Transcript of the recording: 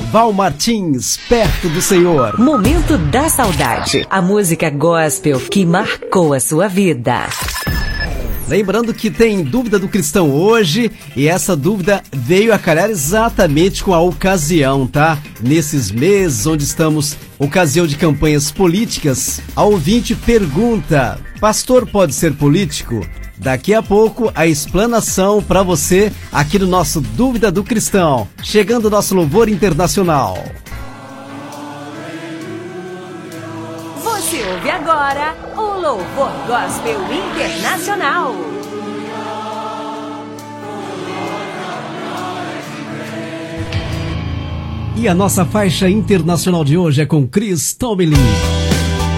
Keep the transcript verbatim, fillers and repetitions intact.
Val Martins, Perto do Senhor. Momento da Saudade, a música gospel que marcou a sua vida. Lembrando que tem dúvida do cristão hoje, e essa dúvida veio a calhar exatamente com a ocasião, tá? Nesses meses onde estamos, ocasião de campanhas políticas, a ouvinte pergunta: pastor pode ser político? Daqui a pouco a explanação para você aqui no nosso Dúvida do Cristão, chegando o nosso louvor internacional. Você ouve agora o Louvor Gospel Internacional. E a nossa faixa internacional de hoje é com Chris Tomlin.